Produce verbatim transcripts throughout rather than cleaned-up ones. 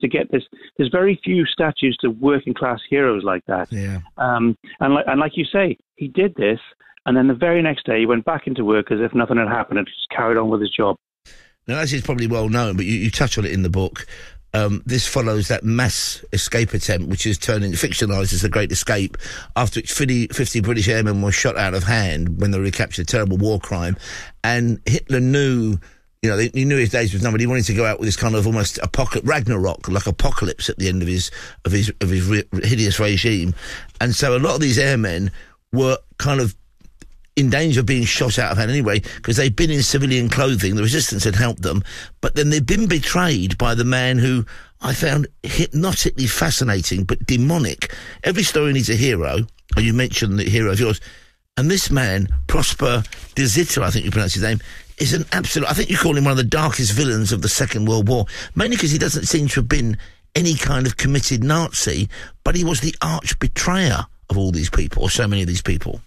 to get this. There's very few statues to working class heroes like that. Yeah. Um, and like and like you say, he did this, and then the very next day he went back into work as if nothing had happened and just carried on with his job. Now, as is probably well known, but you, you touch on it in the book. Um, this follows that mass escape attempt, which is turned into fictionalised as the Great Escape, after which fifty, fifty British airmen were shot out of hand when they recaptured a terrible war crime. And Hitler knew, you know, he knew his days was numbered. He wanted to go out with this kind of almost apocalypse, Ragnarok, like apocalypse at the end of his of his of his re- hideous regime. And so a lot of these airmen were kind of in danger of being shot out of hand anyway, because they'd been in civilian clothing, the resistance had helped them, but then they'd been betrayed by the man who I found hypnotically fascinating, but demonic. Every story needs a hero, and you mentioned the hero of yours, and this man, Prosper de Zitter, I think you pronounce his name, is an absolute, I think you call him one of the darkest villains of the Second World War, mainly because he doesn't seem to have been any kind of committed Nazi, but he was the arch betrayer of all these people, or so many of these people.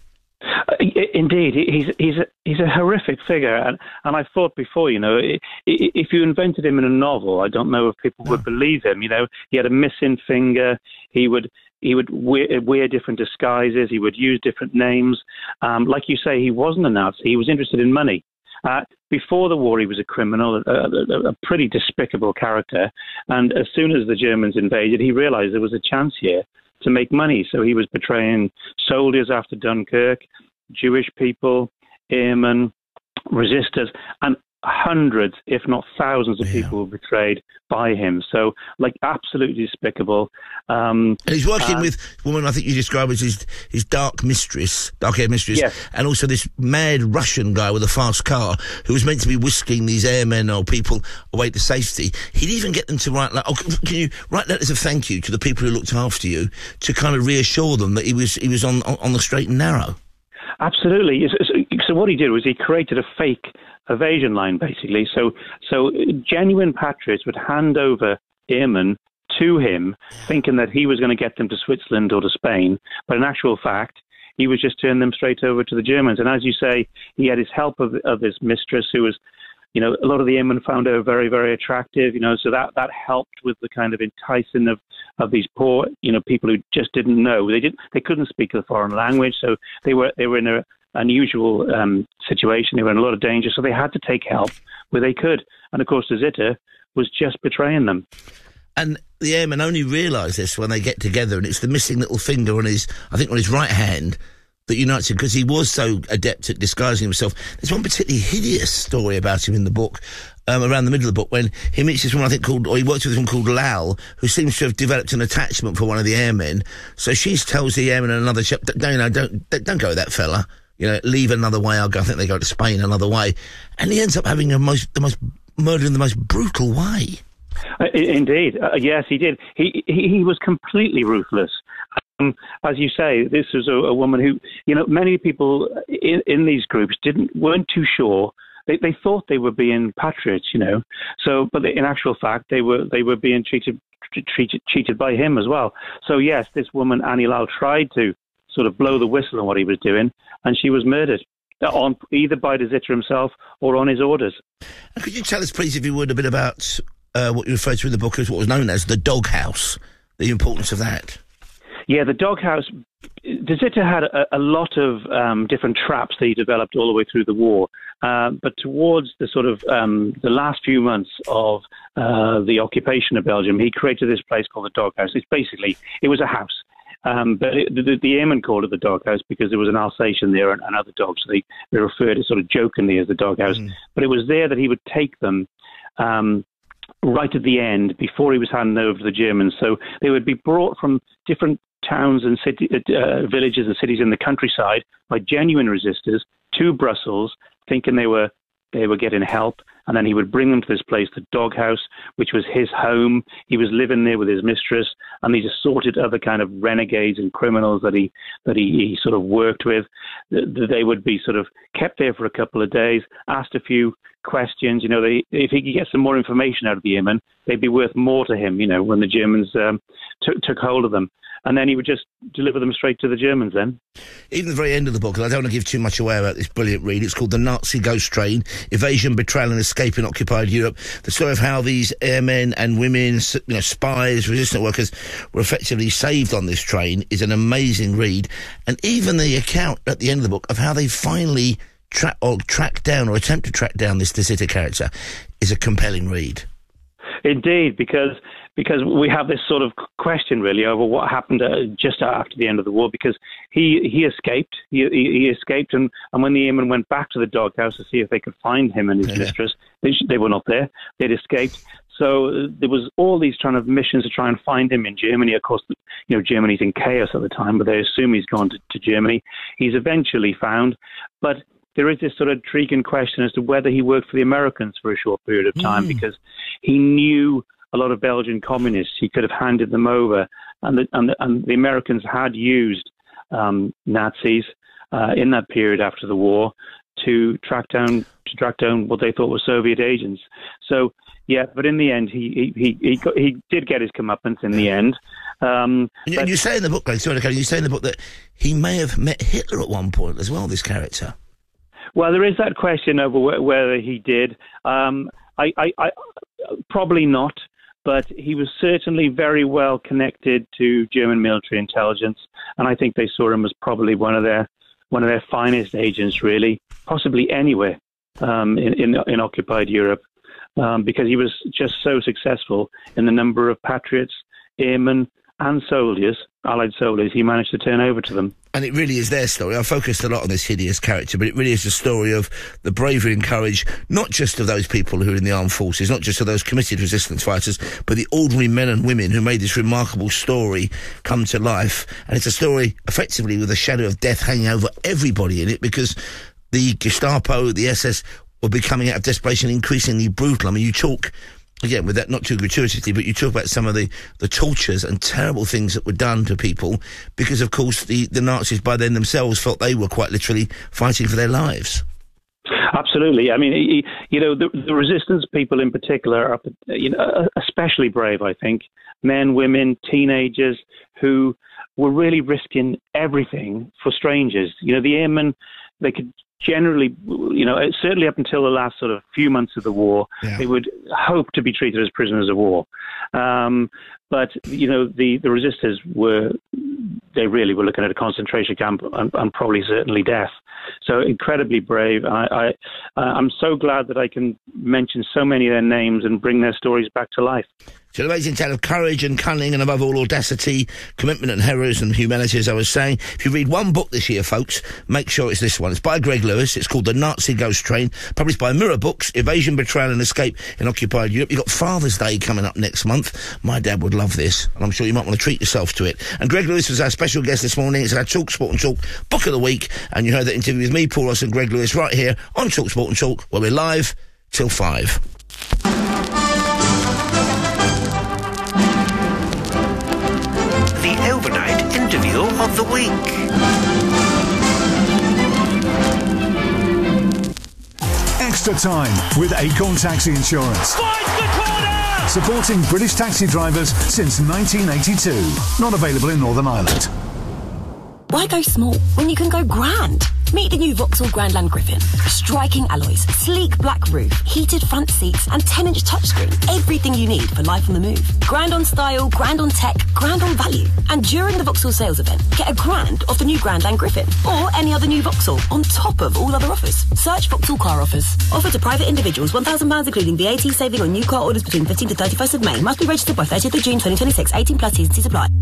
Indeed, he's he's a, he's a horrific figure, and, and I thought before, you know, if you invented him in a novel, I don't know if people would believe him. You know, he had a missing finger. He would he would wear, wear different disguises. He would use different names. Um, like you say, he wasn't a Nazi. He was interested in money. Uh, before the war, he was a criminal, a, a, a pretty despicable character. And as soon as the Germans invaded, he realized there was a chance here to make money. So he was betraying soldiers after Dunkirk, Jewish people, airmen, resistors, and hundreds, if not thousands of yeah. people were betrayed by him. So, like, absolutely despicable. Um, and he's working uh, with a woman I think you describe as his, his dark mistress, dark-haired mistress, yes. and also this mad Russian guy with a fast car who was meant to be whisking these airmen or people away to safety. He'd even get them to write, like, oh, can you write letters of thank you to the people who looked after you to kind of reassure them that he was he was on, on, on the straight and narrow? Absolutely. So what he did was he created a fake evasion line, basically. So so genuine patriots would hand over airmen to him, thinking that he was going to get them to Switzerland or to Spain. But in actual fact, he was just turning them straight over to the Germans. And as you say, he had his help of, of his mistress, who was, you know, a lot of the airmen found her very, very attractive, you know, so that, that helped with the kind of enticing of, of these poor, you know, people who just didn't know. They didn't, they couldn't speak the foreign language, so they were they were in a unusual um, situation. They were in a lot of danger, so they had to take help where they could. And of course, the Zitter was just betraying them. And the airmen only realise this when they get together, and it's the missing little finger on his, I think, on his right hand that unites him, because he was so adept at disguising himself. There's one particularly hideous story about him in the book, um, around the middle of the book, when he meets this woman, I think, called, or he works with this woman called Lal, who seems to have developed an attachment for one of the airmen. So she tells the airman and another chap, no, no, don't, don't go with that fella. You know, leave another way. I'll go. I think they go to Spain another way. And he ends up having a most, the most murder in the most brutal way. Uh, indeed. Uh, yes, he did. He, he, he was completely ruthless. Um, as you say, this was a, a woman who, you know, many people in, in these groups didn't weren't too sure. They, they thought they were being patriots, you know. So, but in actual fact, they were they were being treated treated cheated by him as well. So yes, this woman Annie Lal tried to sort of blow the whistle on what he was doing, and she was murdered on either by de Zitter himself or on his orders. And could you tell us, please, if you would, a bit about uh, what you referred to in the book as what was known as the doghouse, the importance of that? Yeah, the doghouse. De Zitter had a, a lot of um, different traps that he developed all the way through the war. Uh, but towards the sort of um, the last few months of uh, the occupation of Belgium, he created this place called the doghouse. It's basically, it was a house. Um, but it, the, the airmen called it the doghouse because there was an Alsatian there and, and other dogs. So they, they referred to it sort of jokingly as the doghouse. Mm. But it was there that he would take them um, right at the end before he was handed over to the Germans. So they would be brought from different towns and city, uh, villages and cities in the countryside by genuine resistors to Brussels, thinking they were they were getting help, and then he would bring them to this place, the doghouse, which was his home. He was living there with his mistress, and these assorted other kind of renegades and criminals that he that he, he sort of worked with. They would be sort of kept there for a couple of days, asked a few questions. You know, they, if he could get some more information out of the airmen, they'd be worth more to him. You know, when the Germans um, took took hold of them. and then he would just deliver them straight to the Germans then. Even the very end of the book, and I don't want to give too much away about this brilliant read, it's called The Nazi Ghost Train, Evasion, Betrayal and Escape in Occupied Europe. The story of how these airmen and women, you know, spies, resistant workers were effectively saved on this train is an amazing read. And even the account at the end of the book of how they finally tra- or track down or attempt to track down this De Sitter character is a compelling read. Indeed, because because we have this sort of question really over what happened uh, just after the end of the war, because he he escaped, he he, he escaped, and, and when the airmen went back to the doghouse to see if they could find him and his yeah. mistress, they, they were not there. They'd escaped. So uh, there was all these kind of missions to try and find him in Germany. Of course, you know, Germany's in chaos at the time, but they assume he's gone to, to Germany. He's eventually found, but there is this sort of intriguing question as to whether he worked for the Americans for a short period of time, mm. because he knew a lot of Belgian communists. He could have handed them over, and the, and the, and the Americans had used um, Nazis uh, in that period after the war to track down to track down what they thought were Soviet agents. So yeah, but in the end, he he he he, got, he did get his comeuppance in the end. Um, and, and you say in the book, like, sorry, you say in the book that he may have met Hitler at one point as well. This character. Well, there is that question over wh- whether he did. Um, I, I, I probably not, but he was certainly very well connected to German military intelligence, and I think they saw him as probably one of their one of their finest agents, really, possibly anywhere um, in, in in occupied Europe, um, because he was just so successful in the number of patriots, airmen, and soldiers, Allied soldiers, he managed to turn over to them. And it really is their story. I focused a lot on this hideous character, but it really is a story of the bravery and courage, not just of those people who are in the armed forces, not just of those committed resistance fighters, but the ordinary men and women who made this remarkable story come to life. And it's a story, effectively, with a shadow of death hanging over everybody in it, because the Gestapo, the S S, were becoming, out of desperation, increasingly brutal. I mean, you talk... Again, with that, not too gratuitously, but you talk about some of the, the tortures and terrible things that were done to people because, of course, the, the Nazis by then themselves felt they were quite literally fighting for their lives. Absolutely. I mean, you know, the, the resistance people in particular are, you know, especially brave, I think. Men, women, teenagers who were really risking everything for strangers. You know, the airmen, they could generally, you know, certainly up until the last sort of few months of the war, yeah. they would hope to be treated as prisoners of war. Um, but, you know, the, the resistors were, they really were looking at a concentration camp and, and probably certainly death. So incredibly brave. I, I, uh, I'm so glad that I can mention so many of their names and bring their stories back to life. It's an amazing tale of courage and cunning and, above all, audacity, commitment and heroism and humanity, as I was saying. If you read one book this year, folks, make sure it's this one. It's by Greg Lewis. It's called The Nazi Ghost Train, published by Mirror Books, Evasion, Betrayal and Escape in Occupied Europe. You've got Father's Day coming up next month. My dad would love this, and I'm sure you might want to treat yourself to it. And Greg Lewis was our special guest this morning. It's our Talk Sport and Talk Book of the Week, and you heard that interview with me, Paul Ross, and Greg Lewis right here on Talk Sport and Talk, where we're live till five. Overnight interview of the week. Extra time with Acorn Taxi Insurance. Supporting British taxi drivers since nineteen eighty-two. Not available in Northern Ireland. Why go small when you can go grand? Meet the new Vauxhall Grandland Griffin. Striking alloys, sleek black roof, heated front seats and ten inch touchscreen. Everything you need for life on the move. Grand on style, grand on tech, grand on value. And during the Vauxhall sales event, get a grand off the new Grandland Griffin. Or any other new Vauxhall on top of all other offers. Search Vauxhall Car Offers. Offer to private individuals, one thousand pounds including V A T saving on new car orders between fifteenth to thirty-first of May. Must be registered by thirtieth of June twenty twenty-six. eighteen plus T's and C's apply.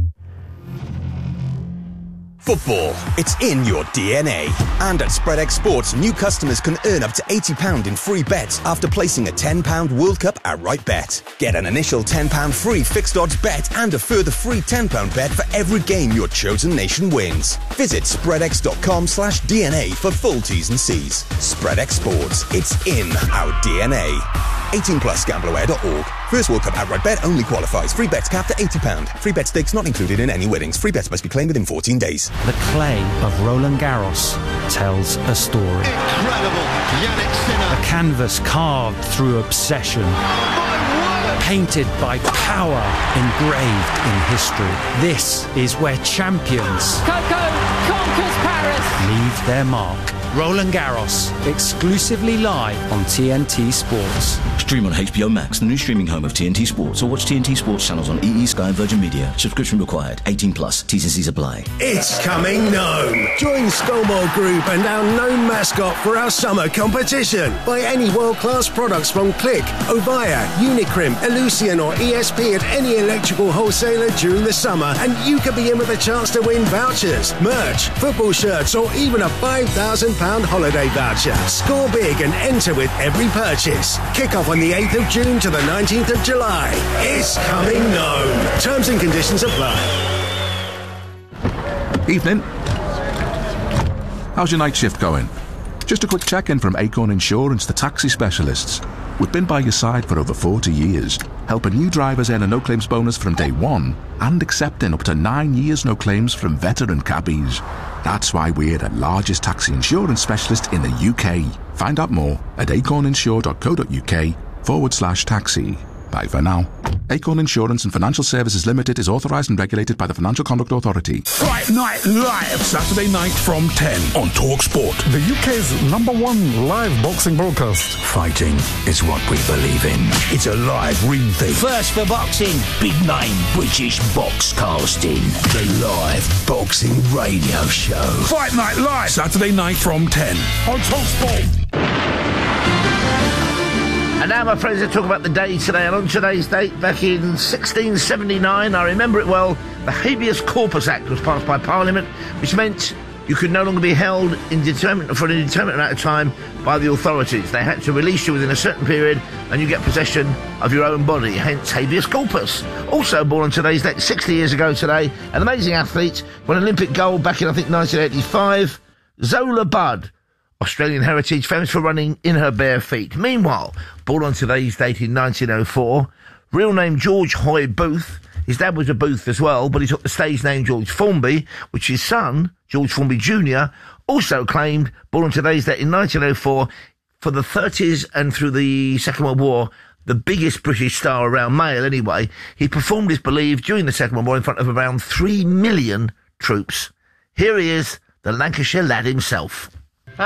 Football, it's in your D N A. And at SpreadX Sports, new customers can earn up to eighty pounds in free bets after placing a ten pounds World Cup outright bet. Get an initial ten pounds free fixed odds bet and a further free ten pounds bet for every game your chosen nation wins. Visit spreadx.com slash DNA for full T's and C's. SpreadX Sports, it's in our D N A. eighteen plus gamble aware dot org. First World Cup outright bet only qualifies. Free bets capped at eighty pounds. Free bet stakes not included in any winnings. Free bets must be claimed within fourteen days. The clay of Roland Garros tells a story. Incredible. Yannick Sinner. A canvas carved through obsession. Oh my word! painted by power, engraved in history. This is where champions Coco conquers Paris. leave their mark. Roland Garros, exclusively live on T N T Sports. Stream on H B O Max, the new streaming home of T N T Sports, or watch T N T Sports channels on E E, Sky and Virgin Media. Subscription required. eighteen plus. T's and C's apply. It's coming Gnome. Join Skolmore Group and our Gnome mascot for our summer competition. Buy any world-class products from Click, Ovia, Unicrim, Elucian or E S P at any electrical wholesaler during the summer, and you could be in with a chance to win vouchers, merch, football shirts, or even a five thousand pounds holiday voucher. Score big and enter with every purchase. Kick off on the eighth of June to the nineteenth of July. It's coming Gnome. Terms and conditions apply. Evening. How's your night shift going? Just a quick check-in from Acorn Insurance, the taxi specialists. We've been by your side for over forty years, helping new drivers earn a no-claims bonus from day one and accepting up to nine years no claims from veteran cabbies. That's why we're the largest taxi insurance specialist in the U K. Find out more at acorninsure.co.uk forward slash taxi. Bye for now. Acorn Insurance and Financial Services Limited is authorised and regulated by the Financial Conduct Authority. Fight Night Live, Saturday night from ten on TalkSport. The U K's number one live boxing broadcast. Fighting is what we believe in. It's a live ring thing. First for boxing, big name British boxcasting. The live boxing radio show. Fight Night Live, Saturday night from ten on TalkSport. And now, my friends, let's talk about the day today. And on today's date, back in sixteen seventy-nine, I remember it well, the Habeas Corpus Act was passed by Parliament, which meant you could no longer be held indeterminate, for an indeterminate amount of time by the authorities. They had to release you within a certain period and you get possession of your own body, hence habeas corpus. Also born on today's date, sixty years ago today, an amazing athlete, won Olympic gold back in, I think, nineteen eighty-five, Zola Budd. Australian heritage, famous for running in her bare feet. Meanwhile, born on today's date in nineteen oh four, real name George Hoy Booth. His dad was a Booth as well, but he took the stage name George Formby, which his son, George Formby Junior, also claimed, born on today's date in nineteen oh four, for the thirties and through the Second World War, the biggest British star around, male anyway. He performed, is believed, during the Second World War in front of around three million troops. Here he is, the Lancashire lad himself.